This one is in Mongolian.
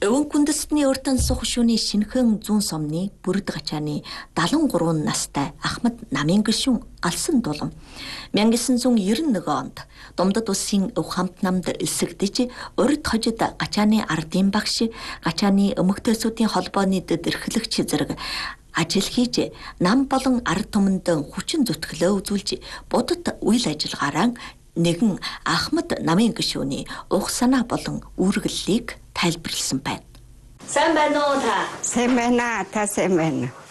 Өвөн күндэстний өртөн сух шүний шинхэн зүүн сомны бүрд гачааны 73 настай Ахмад намын гишүүн галсан дулам 1991 онд Домдод улсын өв хамт намд элсэгдэж урд хожид гачааны ардын багш гачааны эмэгтэйчүүдийн холбооны дэд эрхлэгч зэрэг ажил хийж нам болон ард түмэнд хүчин зүтгэлөө үзүүлж будад үйл ажиллагаараа нэгэн Ахмад намын гишүүний ух санаа болон үүргэллийг тайлбарлсан байна. Сайн байна уу та? Сайн байна, та сайн байна.